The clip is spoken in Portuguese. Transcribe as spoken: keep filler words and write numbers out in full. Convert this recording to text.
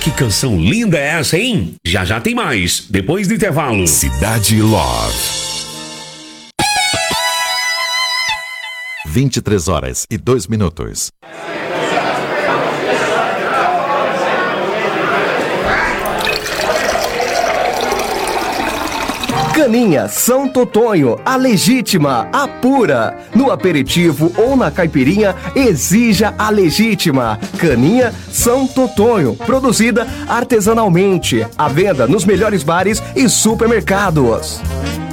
Que canção linda é essa, hein? Já já tem mais, depois do intervalo. Cidade Love. vinte e três horas e dois minutos. Caninha São Totonho, a legítima, a pura. No aperitivo ou na caipirinha, exija a legítima. Caninha São Totonho, produzida artesanalmente. À venda nos melhores bares e supermercados.